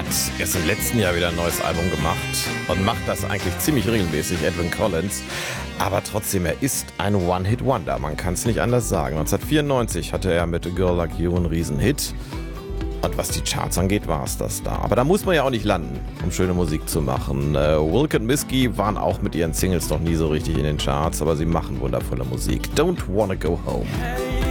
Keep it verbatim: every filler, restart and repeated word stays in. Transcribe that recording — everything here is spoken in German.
erst im letzten Jahr wieder ein neues Album gemacht und macht das eigentlich ziemlich regelmäßig, Edwyn Collins. Aber trotzdem, er ist ein One-Hit-Wonder, man kann es nicht anders sagen. neunzehnhundertvierundneunzig hatte er mit A Girl Like You einen Riesenhit. Und was die Charts angeht, war es das da. Aber da muss man ja auch nicht landen, um schöne Musik zu machen. Äh, Wilk und Misky waren auch mit ihren Singles noch nie so richtig in den Charts, aber sie machen wundervolle Musik. Don't Wanna Go Home.